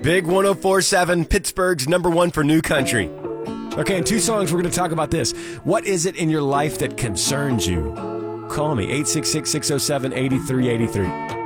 Big 104.7, Pittsburgh's number one for new country. Okay, in 2 songs, we're going to talk about this. What is it in your life that concerns you? Call me, 866-607-8383.